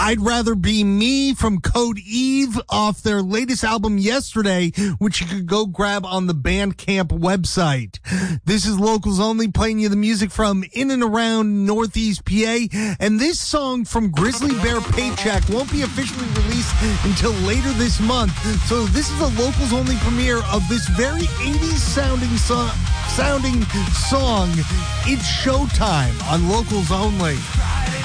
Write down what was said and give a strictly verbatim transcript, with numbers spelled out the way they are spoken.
I'd Rather Be Me from Code Eve off their latest album Yesterday, which you could go grab on the Bandcamp website. This is Locals Only, playing you the music from in and around Northeast P A. And this song from Grizzly Bear Paycheck won't be officially released until later this month. So this is a Locals Only premiere of this very eighties sounding song, sounding song. It's Showtime on Locals Only.